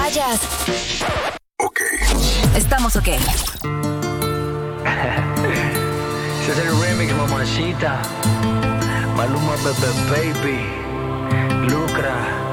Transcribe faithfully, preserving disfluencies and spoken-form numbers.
vayas. Ok. Estamos ok. Ese es el remix, mamacita. Maluma, bebé, baby. Lucra.